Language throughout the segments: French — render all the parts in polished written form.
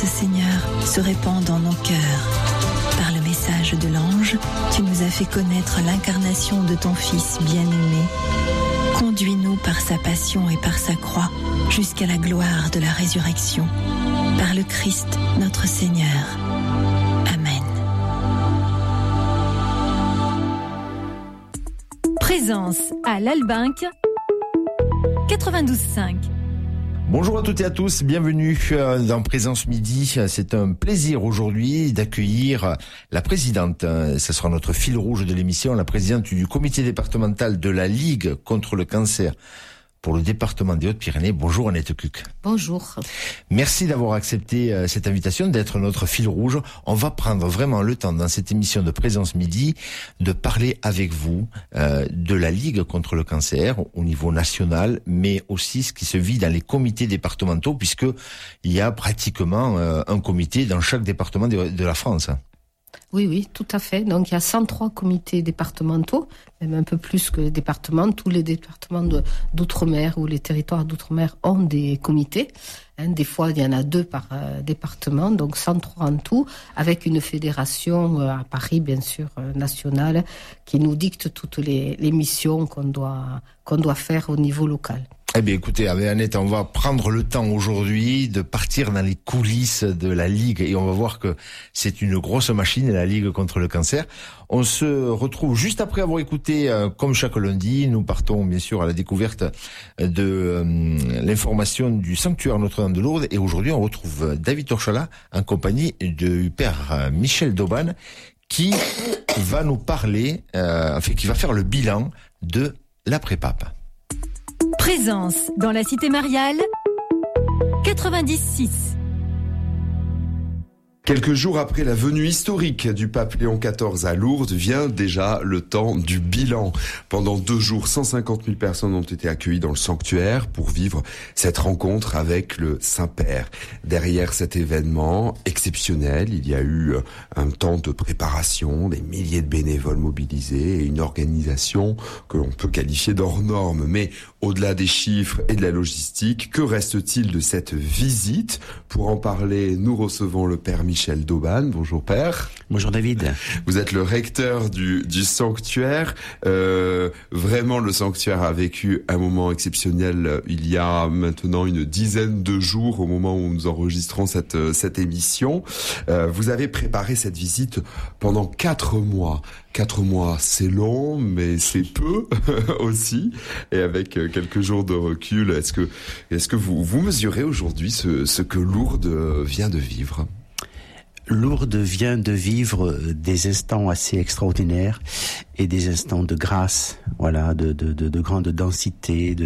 grâce, Seigneur, se répand dans nos cœurs. Par le message de l'ange, tu nous as fait connaître l'incarnation de ton Fils bien-aimé. Conduis-nous par sa passion et par sa croix jusqu'à la gloire de la résurrection. Par le Christ, notre Seigneur. Amen. Présence à l'Albinque 92.5. Bonjour à toutes et à tous, bienvenue dans Présence Midi. C'est un plaisir aujourd'hui d'accueillir la présidente, ce sera notre fil rouge de l'émission, la présidente du comité départemental de la Ligue contre le cancer pour le département des Hautes-Pyrénées. Bonjour Annette Cuc. Bonjour. Merci d'avoir accepté cette invitation, d'être notre fil rouge. On va prendre vraiment le temps dans cette émission de Présence Midi de parler avec vous de la Ligue contre le cancer au niveau national, mais aussi ce qui se vit dans les comités départementaux, puisque il y a pratiquement un comité dans chaque département de la France. Oui, tout à fait. Donc, il y a 103 comités départementaux, même un peu plus que les départements. Tous les départements d'outre-mer ou les territoires d'outre-mer ont des comités. Des fois, il y en a 2 par département, donc 103 en tout, avec une fédération à Paris, bien sûr, nationale, qui nous dicte toutes les missions qu'on doit faire au niveau local. Eh bien, écoutez, avec Annette, on va prendre le temps aujourd'hui de partir dans les coulisses de la Ligue et on va voir que c'est une grosse machine, la Ligue contre le cancer. On se retrouve juste après avoir écouté, comme chaque lundi, nous partons bien sûr à la découverte de l'information du sanctuaire Notre-Dame de Lourdes et aujourd'hui on retrouve David Torchala en compagnie du père Michel Dauban qui va nous parler, qui va faire le bilan de l'après-pape. Présence dans la cité mariale 90.6. Quelques jours après la venue historique du pape Léon XIV à Lourdes, vient déjà le temps du bilan. Pendant 2 jours, 150 000 personnes ont été accueillies dans le sanctuaire pour vivre cette rencontre avec le Saint-Père. Derrière cet événement exceptionnel, il y a eu un temps de préparation, des milliers de bénévoles mobilisés et une organisation que l'on peut qualifier d'hors norme. Mais au-delà des chiffres et de la logistique, que reste-t-il de cette visite ? Pour en parler, nous recevons le Père Michel Dauban. Bonjour Père. Bonjour David. Vous êtes le recteur du sanctuaire. Vraiment, le sanctuaire a vécu un moment exceptionnel il y a maintenant une dizaine de jours au moment où nous enregistrons cette émission. Vous avez préparé cette visite pendant 4 mois. 4 mois, c'est long, mais c'est peu aussi. Et avec quelques jours de recul, est-ce que vous mesurez aujourd'hui ce que Lourdes vient de vivre ? Lourdes vient de vivre des instants assez extraordinaires et des instants de grâce, voilà, de grande densité,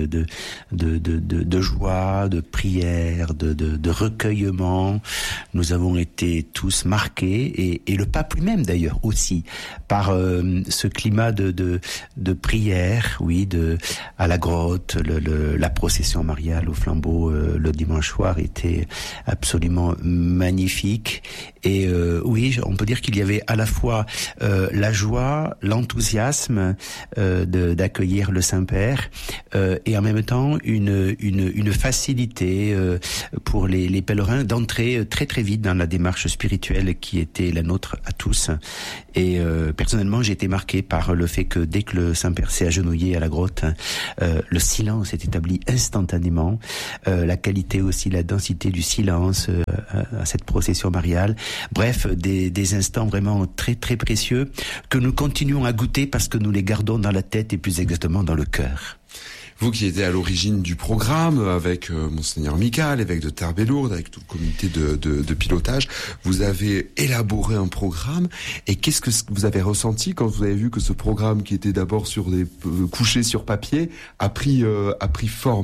de joie, de prière, de recueillement. Nous avons été tous marqués et le pape lui-même d'ailleurs aussi par ce climat de prière, oui, à la grotte, la procession mariale au flambeau le dimanche soir était absolument magnifique. Et oui, on peut dire qu'il y avait à la fois la joie, l'enthousiasme d'accueillir le Saint-Père et en même temps une facilité pour les pèlerins d'entrer très très vite dans la démarche spirituelle qui était la nôtre à tous. Et personnellement, j'ai été marqué par le fait que dès que le Saint-Père s'est agenouillé à la grotte, le silence s'est établi instantanément, la qualité aussi, la densité du silence à cette procession mariale. Bref, des instants vraiment très très précieux que nous continuons à goûter parce que nous les gardons dans la tête et plus exactement dans le cœur. Vous qui étiez à l'origine du programme avec Monseigneur Michael, évêque de Tarbes-et-Lourdes, avec tout le comité de pilotage, vous avez élaboré un programme. Et qu'est-ce que vous avez ressenti quand vous avez vu que ce programme, qui était d'abord couché sur papier, a pris forme ?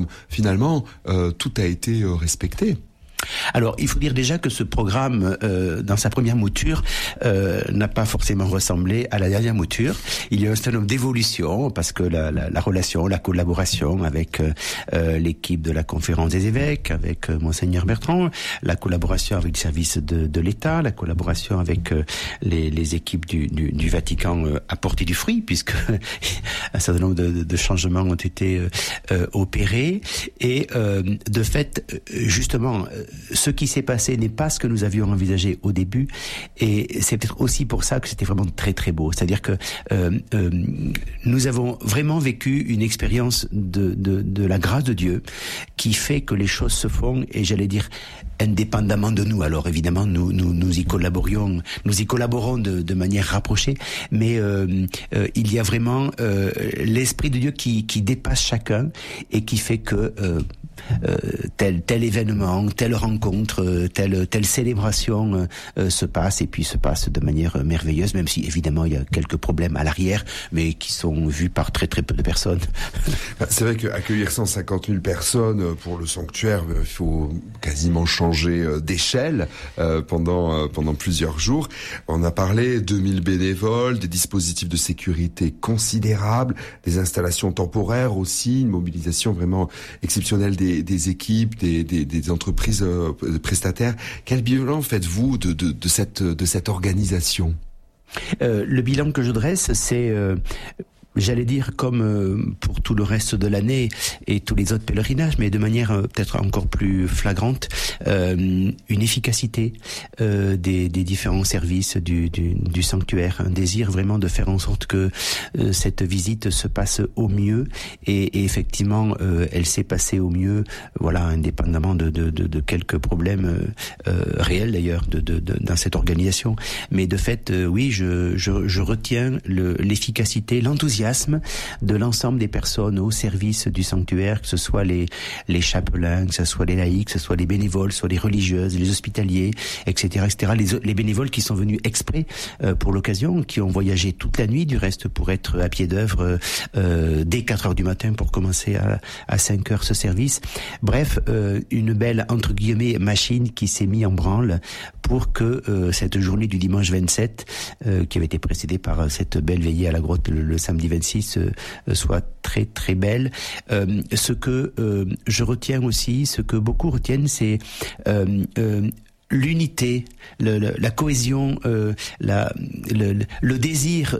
Finalement, tout a été respecté. Alors, il faut dire déjà que ce programme, dans sa première mouture, n'a pas forcément ressemblé à la dernière mouture. Il y a un certain nombre d'évolutions, parce que la relation, la collaboration avec l'équipe de la conférence des évêques, avec Monseigneur Bertrand, la collaboration avec le service de l'État, la collaboration avec les équipes du Vatican a porté du fruit, puisque un certain nombre de changements ont été opérés. Et de fait, justement, ce qui s'est passé n'est pas ce que nous avions envisagé au début, et c'est peut-être aussi pour ça que c'était vraiment très très beau. C'est-à-dire que nous avons vraiment vécu une expérience de la grâce de Dieu qui fait que les choses se font, et j'allais dire indépendamment de nous. Alors évidemment nous y collaborons de manière rapprochée, mais il y a vraiment l'esprit de Dieu qui dépasse chacun et qui fait que tel événement, telle rencontre, telle célébration se passe, et puis se passe de manière merveilleuse, même si évidemment il y a quelques problèmes à l'arrière, mais qui sont vus par très très peu de personnes. C'est vrai qu'accueillir 150 000 personnes pour le sanctuaire, il faut quasiment changer d'échelle pendant plusieurs jours. On a parlé 2000 bénévoles, des dispositifs de sécurité considérables, des installations temporaires aussi, une mobilisation vraiment exceptionnelle des équipes, des entreprises prestataires. Quel bilan faites-vous de cette organisation ? Le bilan que je dresse, c'est j'allais dire comme pour tout le reste de l'année et tous les autres pèlerinages, mais de manière peut-être encore plus flagrante, une efficacité des différents services du sanctuaire, un désir vraiment de faire en sorte que cette visite se passe au mieux, et effectivement elle s'est passée au mieux, voilà, indépendamment de quelques problèmes réels d'ailleurs dans cette organisation, mais de fait oui, je retiens l'efficacité, l'enthousiasme de l'ensemble des personnes au service du sanctuaire, que ce soit les chapelains, que ce soit les laïcs, que ce soit les bénévoles, que ce soit les religieuses, les hospitaliers, etc., etc. Les bénévoles qui sont venus exprès pour l'occasion, qui ont voyagé toute la nuit du reste pour être à pied d'œuvre dès 4h du matin pour commencer à 5h ce service. Bref, une belle entre guillemets machine qui s'est mise en branle pour que cette journée du dimanche 27, qui avait été précédée par cette belle veillée à la grotte le samedi 26, soit très très belle. Ce que je retiens aussi, ce que beaucoup retiennent, c'est l'unité, la cohésion, le désir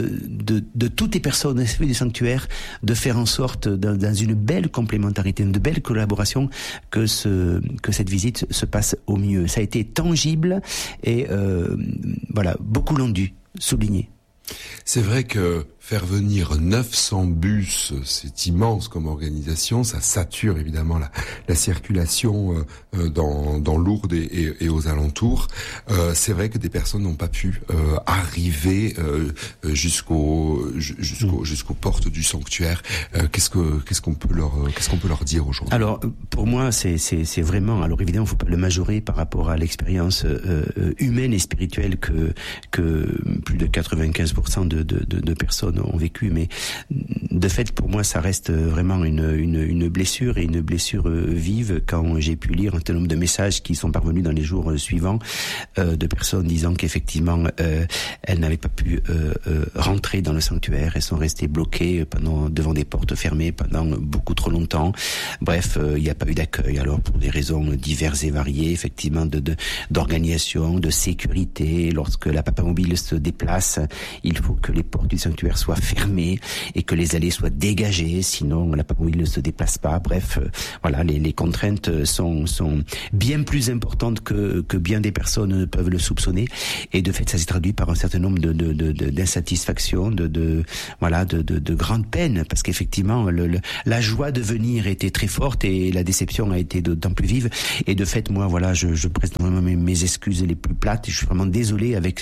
de toutes les personnes du sanctuaire de faire en sorte, dans une belle complémentarité, une belle collaboration, que cette visite se passe au mieux. Ça a été tangible et voilà, beaucoup l'ont dû souligner. C'est vrai que faire venir 900 bus, c'est immense comme organisation, ça sature évidemment la circulation dans Lourdes et aux alentours. C'est vrai que des personnes n'ont pas pu arriver jusqu'aux portes du sanctuaire. Qu'est-ce qu'on peut leur dire aujourd'hui ? Alors pour moi c'est vraiment, alors évidemment faut pas le majorer par rapport à l'expérience humaine et spirituelle que plus de 95% de personnes ont vécu, mais de fait pour moi ça reste vraiment une blessure, et une blessure vive quand j'ai pu lire un certain nombre de messages qui sont parvenus dans les jours suivants de personnes disant qu'effectivement elles n'avaient pas pu rentrer dans le sanctuaire, elles sont restées bloquées devant des portes fermées pendant beaucoup trop longtemps. Bref, il n'y a pas eu d'accueil, alors pour des raisons diverses et variées, effectivement d'organisation, de sécurité. Lorsque la Papa Mobile se déplace, il faut que les portes du sanctuaire soient fermées et que les allées soient dégagées, sinon la Papa Mobile ne se déplace pas. Bref, voilà, les contraintes sont bien plus importantes que bien des personnes peuvent le soupçonner, et de fait ça s'est traduit par un certain nombre d'insatisfactions, de grandes peines, parce qu'effectivement la joie de venir était très forte et la déception a été d'autant plus vive, et de fait moi voilà, je prête vraiment mes excuses les plus plates, je suis vraiment désolé avec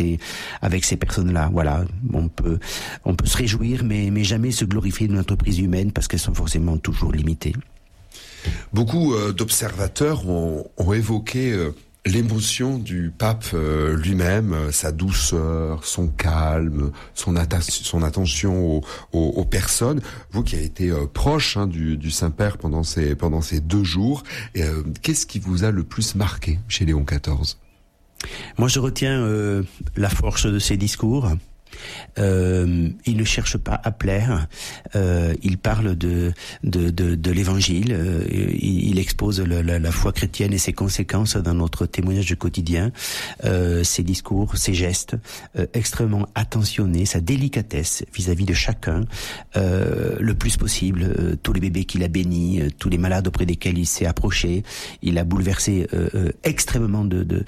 ces personnes-là. Voilà, on peut se réjouir, mais jamais se glorifier d'une entreprise humaine, parce qu'elles sont forcément toujours limitées. Beaucoup d'observateurs ont évoqué l'émotion du pape lui-même, sa douceur, son calme, son attention aux personnes. Vous qui avez été proche du Saint-Père pendant ces 2 jours, qu'est-ce qui vous a le plus marqué chez Léon XIV ? Moi, je retiens la force de ses discours. Il ne cherche pas à plaire. Il parle de l'Évangile. Il expose la foi chrétienne et ses conséquences dans notre témoignage quotidien. Ses discours, ses gestes, extrêmement attentionnés, sa délicatesse vis-à-vis de chacun, le plus possible. Tous les bébés qu'il a bénis, tous les malades auprès desquels il s'est approché. Il a bouleversé extrêmement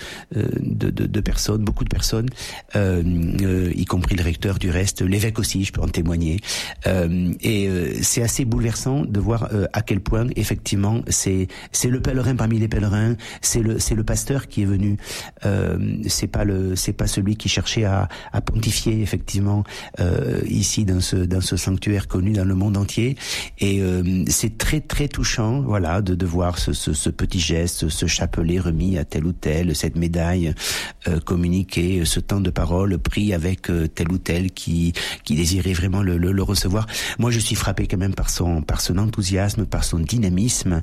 de personnes, beaucoup de personnes, y compris le recteur du reste, l'évêque aussi, je peux en témoigner. C'est assez bouleversant de voir à quel point effectivement c'est le pèlerin parmi les pèlerins, c'est le pasteur qui est venu. C'est pas celui qui cherchait à pontifier effectivement ici dans ce sanctuaire connu dans le monde entier. Et c'est très très touchant, voilà, de voir ce petit geste, ce chapelet remis à tel ou tel, cette médaille communiquée, ce temps de parole pris avec tel ou tel qui désirait vraiment le recevoir. Moi, je suis frappé quand même par son enthousiasme, par son dynamisme.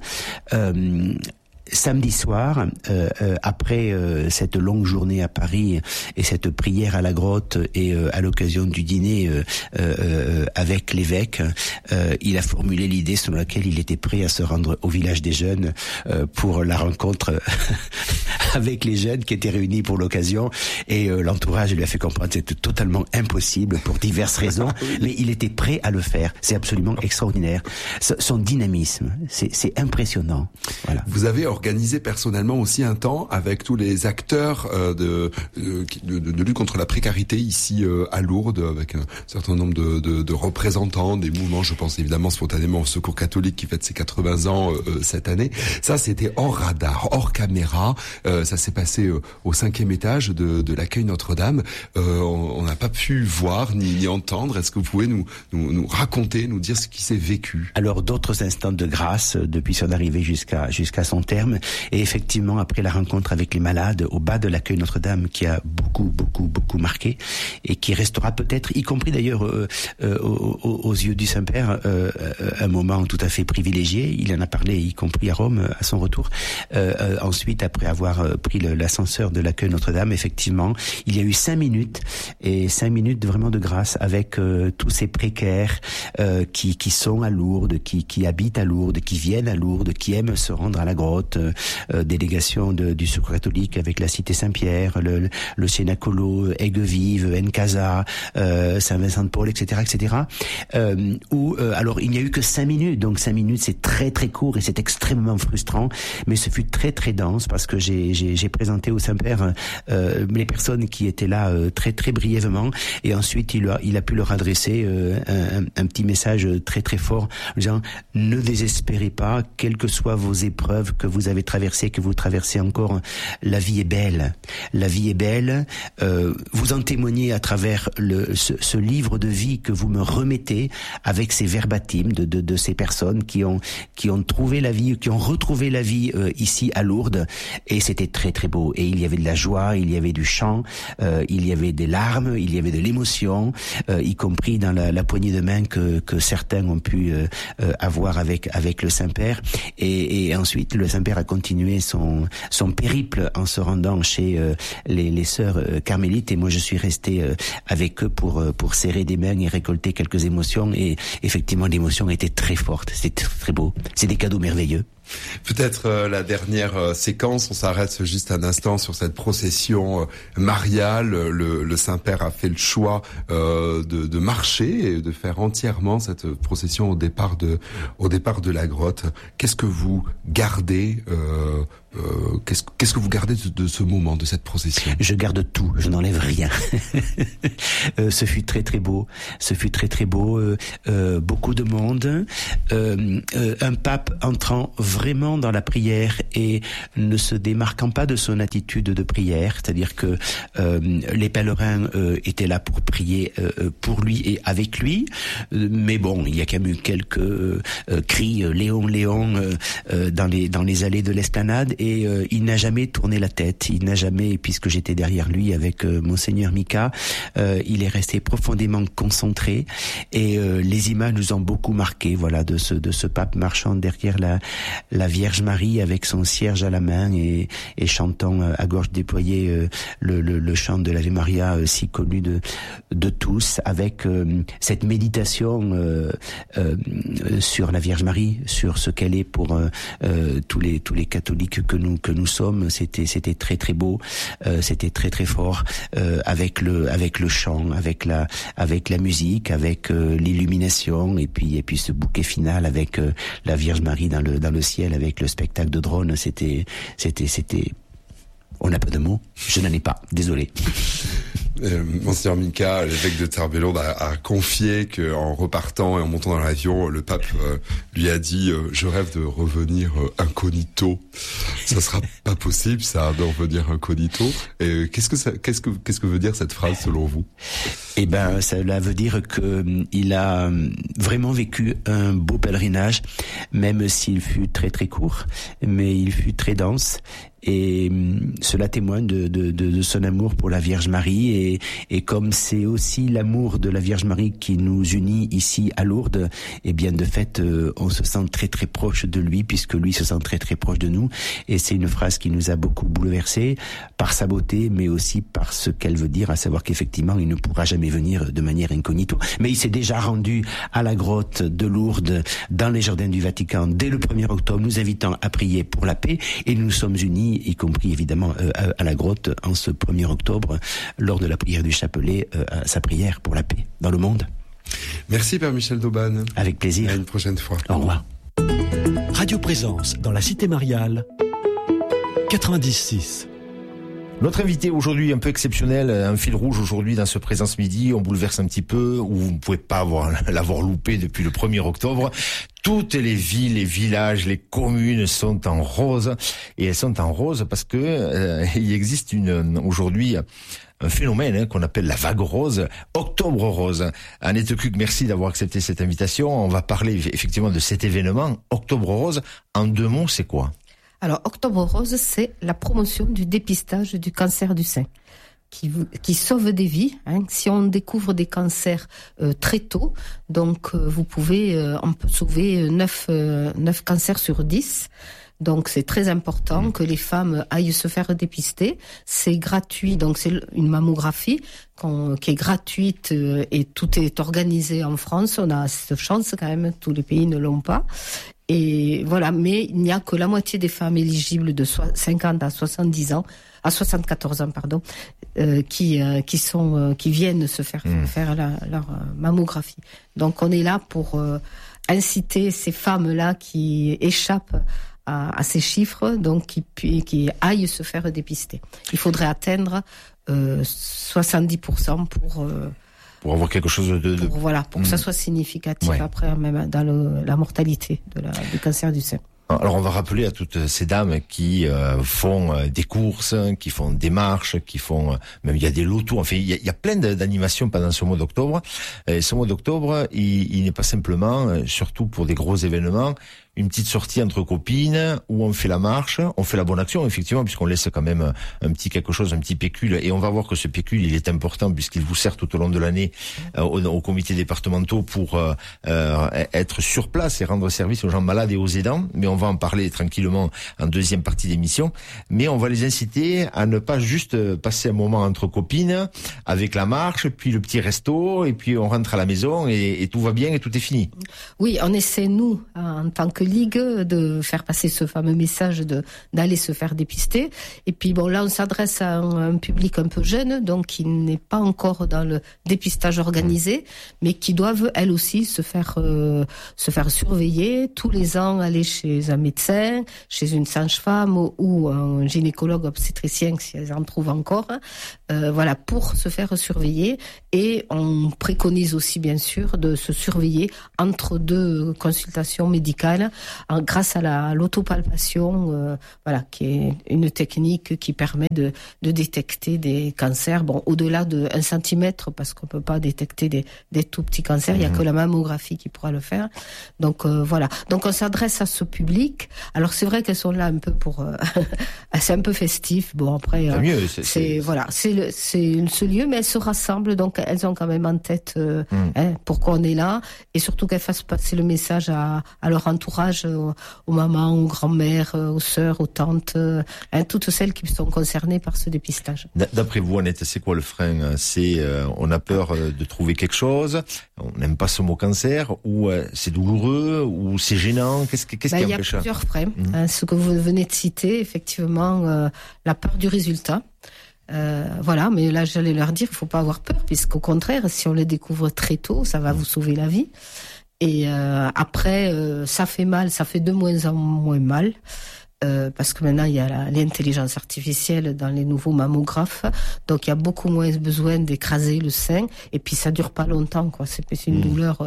Samedi soir, après cette longue journée à Paris et cette prière à la grotte et à l'occasion du dîner avec l'évêque, il a formulé l'idée selon laquelle il était prêt à se rendre au village des jeunes pour la rencontre avec les jeunes qui étaient réunis pour l'occasion, et l'entourage lui a fait comprendre que c'était totalement impossible pour diverses raisons, mais il était prêt à le faire. C'est absolument extraordinaire. Son dynamisme, c'est impressionnant. Voilà. Vous avez organisé personnellement aussi un temps avec tous les acteurs de lutte contre la précarité ici à Lourdes, avec un certain nombre de représentants des mouvements. Je pense évidemment spontanément au Secours catholique qui fête ses 80 ans cette année. Ça, c'était hors radar, hors caméra. Ça s'est passé au 5e étage de l'accueil Notre-Dame. On n'a pas pu voir ni entendre. Est-ce que vous pouvez nous raconter, nous dire ce qui s'est vécu? Alors, d'autres instants de grâce depuis son arrivée jusqu'à son terme. Et effectivement, après la rencontre avec les malades au bas de l'accueil Notre-Dame, qui a beaucoup marqué et qui restera peut-être, y compris d'ailleurs aux yeux du Saint-Père, un moment tout à fait privilégié. Il en a parlé, y compris à Rome, à son retour. Ensuite, après avoir pris l'ascenseur de l'accueil Notre-Dame, effectivement, il y a eu 5 minutes, et 5 minutes vraiment de grâce avec tous ces précaires qui sont à Lourdes, qui habitent à Lourdes, qui viennent à Lourdes, qui aiment se rendre à la grotte, délégation du Secours catholique avec la Cité Saint-Pierre, le Cénacolo, Aigues-Vives, Nkasa, Saint-Vincent-de-Paul, etc., alors il n'y a eu que 5 minutes, donc 5 minutes c'est très très court et c'est extrêmement frustrant, mais ce fut très très dense parce que j'ai présenté au Saint-Père les personnes qui étaient là très très brièvement, et ensuite il a pu leur adresser un petit message très très fort en disant: ne désespérez pas, quelles que soient vos épreuves que vous avez traversées, que vous traversez encore, la vie est belle. La vie est belle. Vous en témoignez à travers ce livre de vie que vous me remettez avec ces verbatims de ces personnes qui ont trouvé la vie, qui ont retrouvé la vie ici à Lourdes, et c'était très très beau. Et il y avait de la joie, il y avait du chant, il y avait des larmes, il y avait de l'émotion, y compris dans la poignée de main que certains ont pu avoir avec le Saint-Père. Et ensuite, le Saint-Père a continué son périple en se rendant chez les sœurs carmélites, et moi je suis resté avec eux pour serrer des mains et récolter quelques émotions, et effectivement l'émotion était très forte, c'était très beau, c'est des cadeaux merveilleux. Peut-être la dernière séquence, on s'arrête juste un instant sur cette procession mariale. Le Saint-Père a fait le choix de marcher et de faire entièrement cette procession au départ de la grotte. Qu'est-ce que vous gardez qu'est-ce que vous gardez de ce moment, de cette procession? Je garde tout, je n'enlève rien. Ce fut très très beau. Beaucoup de monde. Un pape entrant vraiment dans la prière et ne se démarquant pas de son attitude de prière, c'est-à-dire que les pèlerins étaient là pour prier pour lui et avec lui, mais bon, il y a quand même eu quelques cris Léon, Léon dans les allées de l'esplanade, et il n'a jamais tourné la tête, il n'a jamais, puisque j'étais derrière lui avec Monseigneur Mika, il est resté profondément concentré, et les images nous ont beaucoup marqué, voilà, de ce pape marchant derrière la Vierge Marie avec son cierge à la main et chantant à gorge déployée le chant de l'Ave Maria si connu de tous, avec cette méditation sur la Vierge Marie, sur ce qu'elle est pour tous les catholiques que nous sommes. C'était très très beau, c'était très très fort, avec le chant, avec la musique, avec l'illumination, et puis ce bouquet final avec la Vierge Marie dans le ciel, avec le spectacle de drone. C'était on n'a pas de mots, je n'en ai pas, désolé. Monseigneur Mika, l'évêque de Tarbes-et-Lourdes, a confié qu'en repartant et en montant dans l'avion, le pape lui a dit je rêve de revenir incognito. Ça sera pas possible, ça, de revenir incognito. Et qu'est-ce que veut dire cette phrase selon vous? Eh ben, cela veut dire que il a vraiment vécu un beau pèlerinage, même s'il fut très très court, mais il fut très dense. Et cela témoigne de son amour pour la Vierge Marie, et comme c'est aussi l'amour de la Vierge Marie qui nous unit ici à Lourdes, et bien de fait on se sent très très proche de lui, puisque lui se sent très très proche de nous. Et c'est une phrase qui nous a beaucoup bouleversés par sa beauté, mais aussi par ce qu'elle veut dire, à savoir qu'effectivement il ne pourra jamais venir de manière incognito. Mais il s'est déjà rendu à la grotte de Lourdes, dans les jardins du Vatican, dès le 1er octobre, nous invitant à prier pour la paix, et nous sommes unis, y compris évidemment à la grotte en ce 1er octobre, lors de la prière du chapelet, à sa prière pour la paix dans le monde. Merci Père Michel Dauban. Avec plaisir. À une prochaine fois. Au revoir. Radio Présence dans la Cité Mariale, 90.6. Notre invité aujourd'hui un peu exceptionnel, un fil rouge aujourd'hui dans ce Présence Midi, on bouleverse un petit peu, ou vous ne pouvez pas l'avoir loupé depuis le 1er octobre. Toutes les villes, les villages, les communes sont en rose, et elles sont en rose parce que il existe aujourd'hui un phénomène qu'on appelle la vague rose, Octobre rose. Annette Cuc, merci d'avoir accepté cette invitation. On va parler effectivement de cet événement. Octobre rose, en 2 mots, c'est quoi? Alors, Octobre rose, c'est la promotion du dépistage du cancer du sein, qui sauve des vies. Si on découvre des cancers très tôt, donc on peut sauver 9 cancers sur 10. Donc c'est très important que les femmes aillent se faire dépister. C'est gratuit, donc c'est une mammographie qui est gratuite, et tout est organisé en France. On a cette chance quand même, tous les pays ne l'ont pas. Et voilà, mais il n'y a que la moitié des femmes éligibles de 50 à 70 ans, à 74 ans, pardon, qui viennent se faire leur mammographie. Donc on est là pour inciter ces femmes-là qui échappent à ces chiffres, donc qui aillent se faire dépister. Il faudrait atteindre 70% pour avoir quelque chose pour que ça soit significatif après, même dans la mortalité du cancer du sein. Alors on va rappeler à toutes ces dames qui font des courses, qui font des marches, qui font même il y a des lotos. Enfin il y a plein d'animations pendant ce mois d'octobre. Et ce mois d'octobre, il n'est pas simplement, surtout pour des gros événements, une petite sortie entre copines où on fait la marche, on fait la bonne action effectivement, puisqu'on laisse quand même un petit quelque chose, un petit pécule, et on va voir que ce pécule il est important puisqu'il vous sert tout au long de l'année aux comités départementaux pour être sur place et rendre service aux gens malades et aux aidants. Mais on va en parler tranquillement en deuxième partie d'émission. Mais on va les inciter à ne pas juste passer un moment entre copines avec la marche, puis le petit resto, et puis on rentre à la maison et tout va bien et tout est fini. Oui, on essaie nous en tant que Ligue de faire passer ce fameux message d'aller se faire dépister. Et puis bon, là on s'adresse à un public un peu jeune, donc qui n'est pas encore dans le dépistage organisé, mais qui doivent elles aussi se faire surveiller tous les ans, aller chez un médecin, chez une sage-femme ou un gynécologue obstétricien si elles en trouvent encore, voilà, pour se faire surveiller. Et on préconise aussi bien sûr de se surveiller entre 2 consultations médicales grâce à l'autopalpation, qui est une technique qui permet de détecter des cancers, au-delà de 1 centimètre, parce qu'on peut pas détecter des tout petits cancers, il y a que la mammographie qui pourra le faire. Donc voilà. Donc on s'adresse à ce public. Alors c'est vrai qu'elles sont là un peu pour, c'est un peu festif. Bon après, c'est ce lieu, mais elles se rassemblent, donc elles ont quand même en tête pourquoi on est là, et surtout qu'elles fassent passer le message à leur entourage, aux mamans, aux grand-mères, aux sœurs, aux tantes, toutes celles qui sont concernées par ce dépistage. D'après vous, Annette, c'est quoi le frein? C'est on a peur de trouver quelque chose, on n'aime pas ce mot cancer, ou c'est douloureux, ou c'est gênant? Qu'est-ce qui empêche ça? Il y a plusieurs freins. Ce que vous venez de citer, effectivement, la peur du résultat. Mais là j'allais leur dire, il faut pas avoir peur, puisqu'au contraire, si on les découvre très tôt, ça va vous sauver la vie. Et après, ça fait mal, ça fait de moins en moins mal. Parce que maintenant il y a l'intelligence artificielle dans les nouveaux mammographes, donc il y a beaucoup moins besoin d'écraser le sein, et puis ça dure pas longtemps, quoi. C'est une douleur.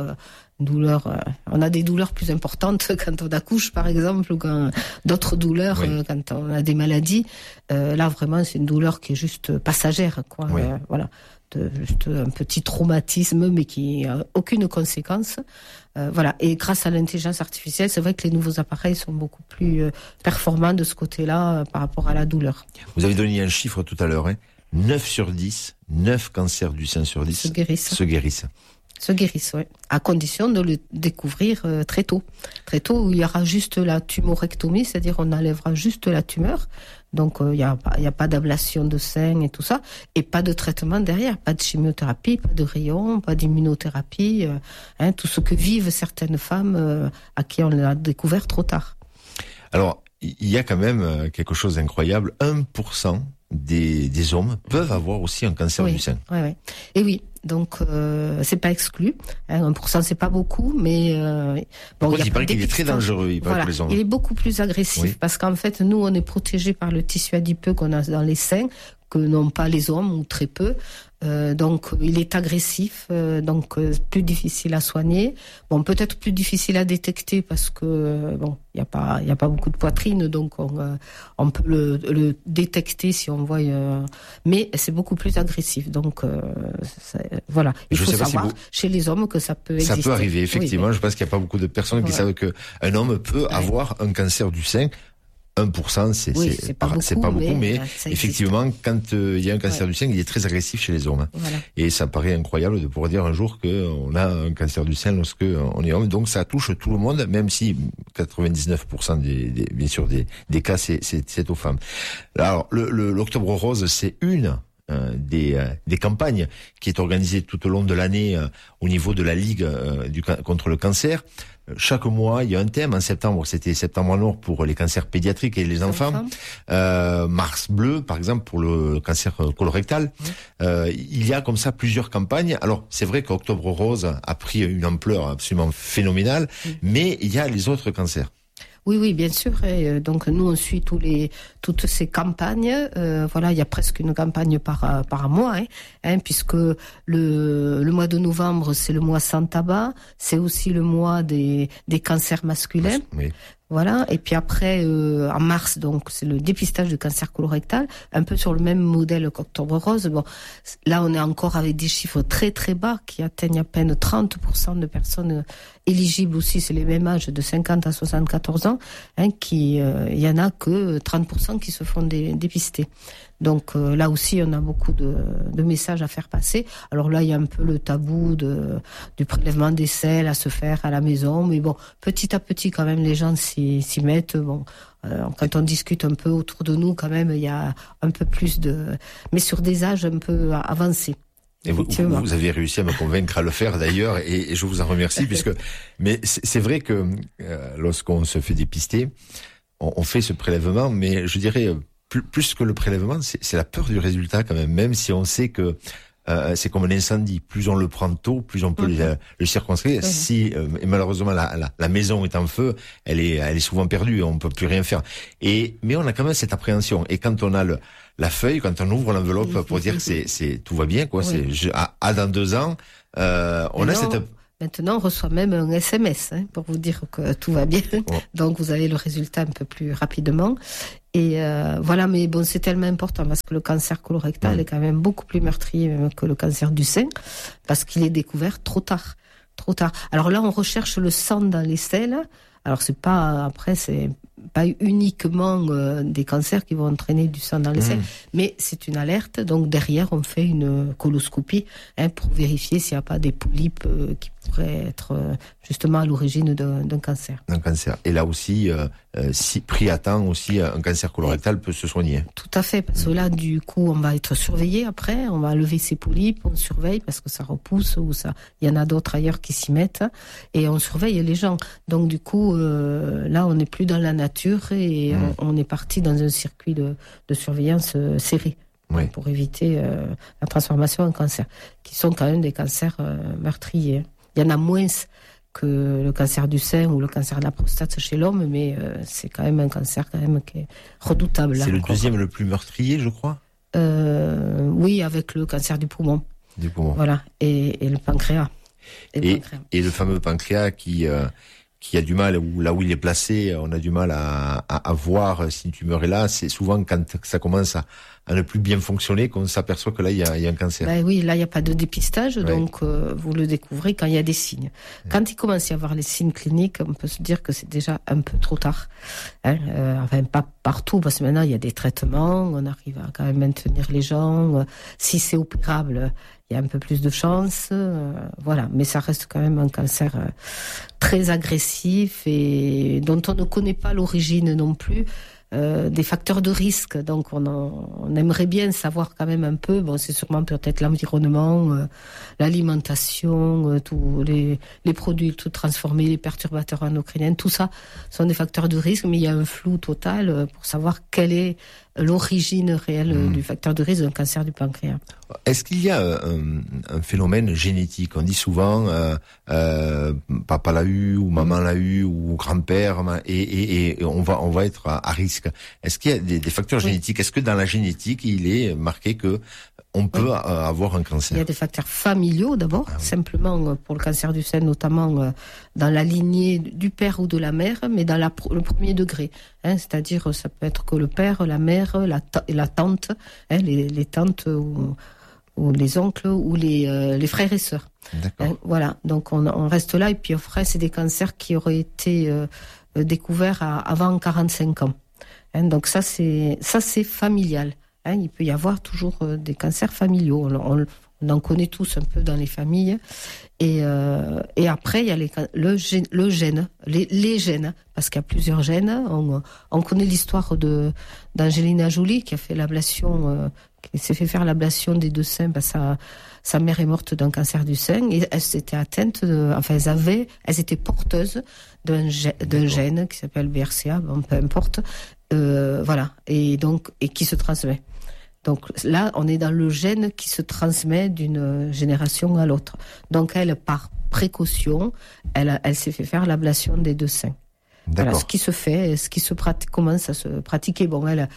On a des douleurs plus importantes quand on accouche, par exemple, ou quand d'autres douleurs quand on a des maladies. Là vraiment c'est une douleur qui est juste passagère, quoi. Juste un petit traumatisme, mais qui n'a aucune conséquence. Et grâce à l'intelligence artificielle, c'est vrai que les nouveaux appareils sont beaucoup plus performants de ce côté-là par rapport à la douleur. Vous avez donné un chiffre tout à l'heure, 9 sur 10, 9 cancers du sein sur 10 se guérissent. Se guérissent, oui. À condition de le découvrir très tôt. Très tôt, où il y aura juste la tumorectomie, c'est-à-dire on enlèvera juste la tumeur. Donc il y a pas d'ablation de sein et tout ça, et pas de traitement derrière, pas de chimiothérapie, pas de rayons, pas d'immunothérapie, tout ce que vivent certaines femmes à qui on l'a découvert trop tard. Alors il y a quand même quelque chose d'incroyable, 1% des hommes peuvent avoir aussi un cancer du sein. Oui. Et oui, donc c'est pas exclu. 1% c'est pas beaucoup, mais il paraît qu'il est très dangereux. Il est beaucoup plus agressif, parce qu'en fait nous on est protégés par le tissu adipeux qu'on a dans les seins, que n'ont pas les hommes, ou très peu. Donc il est agressif, plus difficile à soigner. Peut-être plus difficile à détecter, parce que il y a pas beaucoup de poitrine, donc on peut le détecter si on voit. Mais c'est beaucoup plus agressif. Donc il faut savoir chez les hommes que ça peut exister. Ça peut arriver, effectivement. Oui. Je pense qu'il n'y a pas beaucoup de personnes qui savent que un homme peut avoir un cancer du sein. 1%, c'est pas beaucoup, mais effectivement, quand il y a un cancer du sein, il est très agressif chez les hommes. Et ça paraît incroyable de pouvoir dire un jour qu'on a un cancer du sein lorsque on est homme. Donc ça touche tout le monde, même si 99% des cas, c'est aux femmes. Alors, l'Octobre Rose, c'est une des campagnes qui est organisée tout au long de l'année au niveau de la Ligue contre le cancer. Chaque mois, il y a un thème. En septembre, c'était Septembre noir pour les cancers pédiatriques et les enfants. Mars bleu, par exemple, pour le cancer colorectal. Il y a comme ça plusieurs campagnes. Alors, c'est vrai qu'Octobre Rose a pris une ampleur absolument phénoménale, mais il y a les autres cancers. Oui, bien sûr. Et donc nous on suit toutes ces campagnes. Il y a presque une campagne par mois, puisque le mois de novembre c'est le mois sans tabac, c'est aussi le mois des cancers masculins. Oui. Voilà. Et puis après, en mars, donc, c'est le dépistage du cancer colorectal, un peu sur le même modèle qu'Octobre Rose. Là, on est encore avec des chiffres très très bas qui atteignent à peine 30% de personnes éligibles aussi. C'est les mêmes âges, de 50 à 74 ans, il y en a que 30% qui se font dépister. Donc là aussi, on a beaucoup de messages à faire passer. Alors là, il y a un peu le tabou du prélèvement des selles à se faire à la maison, mais petit à petit, quand même, les gens s'y mettent. Quand on discute un peu autour de nous, quand même, il y a un peu plus mais sur des âges un peu avancés. Et vous avez réussi à me convaincre à le faire d'ailleurs, et je vous en remercie, mais c'est vrai que lorsqu'on se fait dépister, on fait ce prélèvement, mais je dirais plus que le prélèvement, c'est la peur du résultat quand même si on sait que c'est comme un incendie. Plus on le prend tôt, plus on peut le circonscrire. Si et malheureusement la maison est en feu, elle est souvent perdue, on peut plus rien faire. Mais on a quand même cette appréhension. Et quand on a la feuille, quand on ouvre l'enveloppe pour dire que tout va bien, quoi. Dans 2 ans, on a cette Maintenant, on reçoit même un SMS pour vous dire que tout va bien. Ouais. Donc, vous avez le résultat un peu plus rapidement. Et voilà, mais bon, c'est tellement important parce que le cancer colorectal est quand même beaucoup plus meurtrier même que le cancer du sein parce qu'il est découvert trop tard. Alors là, on recherche le sang dans les selles. Alors c'est pas uniquement des cancers qui vont entraîner du sang dans les selles, mais c'est une alerte. Donc derrière, on fait une coloscopie pour vérifier s'il n'y a pas des polypes qui pourraient être justement à l'origine d'un cancer. Un cancer. Et là aussi, si pris à temps aussi, un cancer colorectal peut se soigner. Tout à fait, parce que là, du coup, on va être surveillé après, on va lever ces polypes, on surveille parce que ça repousse ou ça. Il y en a d'autres ailleurs qui s'y mettent et on surveille les gens. Donc du coup, là, on n'est plus dans la nature et on est parti dans un circuit de surveillance serré. Oui. Pour éviter la transformation en cancer, qui sont quand même des cancers meurtriers. Il y en a moins que le cancer du sein ou le cancer de la prostate chez l'homme, mais c'est quand même un cancer quand même qui est redoutable. C'est le deuxième le plus meurtrier, je crois. Oui, avec le cancer du poumon. Du poumon. Voilà, et le pancréas. Et le fameux pancréas qui a du mal, ou là où il est placé, on a du mal à voir si une tumeur est là. C'est souvent quand ça commence à ne plus bien fonctionner qu'on s'aperçoit que là, il y a un cancer. Ben oui, là, il n'y a pas de dépistage, donc vous le découvrez quand il y a des signes. Quand il commence à y avoir les signes cliniques, on peut se dire que c'est déjà un peu trop tard. Enfin, pas partout, parce que maintenant, il y a des traitements, on arrive à quand même maintenir les gens. Si c'est opérable, il y a un peu plus de chance, voilà. Mais ça reste quand même un cancer très agressif et dont on ne connaît pas l'origine non plus. Des facteurs de risque, donc on aimerait bien savoir quand même un peu. Bon, c'est sûrement peut-être l'environnement, l'alimentation, tous les produits tout transformés, les perturbateurs endocriniens, tout ça sont des facteurs de risque, mais il y a un flou total pour savoir quelle est l'origine réelle du facteur de risque d'un cancer du pancréas. Est-ce qu'il y a un phénomène génétique? On dit souvent papa l'a eu ou maman l'a eu ou grand-père et on va être à risque. Est-ce qu'il y a des facteurs génétiques? Est-ce que dans la génétique il est marqué que on peut avoir un cancer? Il y a des facteurs familiaux d'abord, simplement pour le cancer du sein, notamment dans la lignée du père ou de la mère, mais dans le premier degré. C'est-à-dire, ça peut être que le père, la mère, la tante, les tantes ou les oncles ou les frères et sœurs. Voilà, donc on reste là. Et puis après, c'est des cancers qui auraient été découverts avant 45 ans. Donc ça c'est familial. Il peut y avoir toujours des cancers familiaux. On en connaît tous un peu dans les familles. Et après, il y a le gène, les gènes, parce qu'il y a plusieurs gènes. On connaît l'histoire d'Angelina Jolie qui a fait l'ablation, qui s'est fait faire l'ablation des deux seins. Sa mère est morte d'un cancer du sein et elles étaient atteintes, elles étaient porteuses d'un gène qui s'appelle BRCA, bon, peu importe. Voilà, et qui se transmet. Donc là, on est dans le gène qui se transmet d'une génération à l'autre. Donc elle, par précaution, elle s'est fait faire l'ablation des deux seins. Voilà, ce qui se fait, commence à se pratiquer. Bon, elle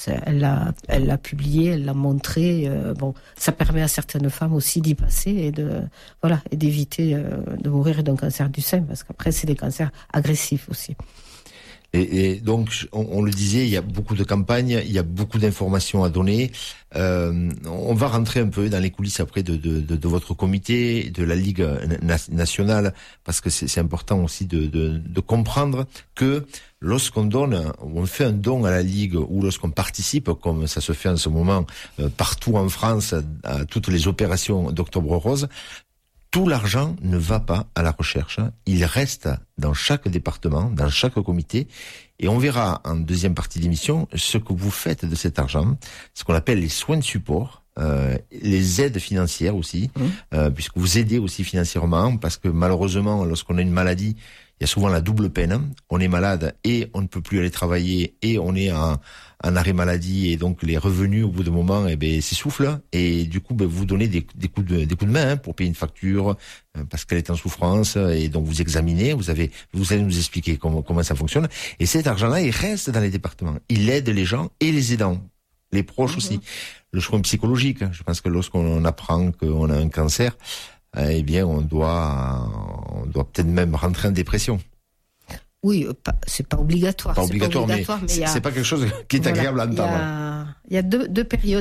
l'a publié, elle l'a montré. Bon, ça permet à certaines femmes aussi d'y passer et d'éviter de mourir d'un cancer du sein, parce qu'après c'est des cancers agressifs aussi. Et donc, on le disait, il y a beaucoup de campagnes, il y a beaucoup d'informations à donner. On va rentrer un peu dans les coulisses après de votre comité, de la Ligue nationale, parce que c'est important aussi de comprendre que lorsqu'on donne, on fait un don à la Ligue ou lorsqu'on participe, comme ça se fait en ce moment partout en France, à toutes les opérations d'Octobre Rose, tout l'argent ne va pas à la recherche, il reste dans chaque département, dans chaque comité, et on verra en deuxième partie d'émission ce que vous faites de cet argent, ce qu'on appelle les soins de support, les aides financières aussi, puisque vous aidez aussi financièrement, parce que malheureusement, lorsqu'on a une maladie, il y a souvent la double peine, on est malade et on ne peut plus aller travailler et on est en arrêt maladie et donc les revenus au bout d'un moment s'essoufflent et du coup vous donnez des coups de main pour payer une facture parce qu'elle est en souffrance et donc vous examinez, vous allez nous expliquer comment ça fonctionne et cet argent-là il reste dans les départements, il aide les gens et les aidants, les proches aussi. Le soin psychologique, je pense que lorsqu'on apprend qu'on a un cancer, eh bien, on doit peut-être même rentrer en dépression. Oui, c'est pas obligatoire. Pas obligatoire, mais c'est pas quelque chose qui est agréable à entendre. Il y a deux périodes.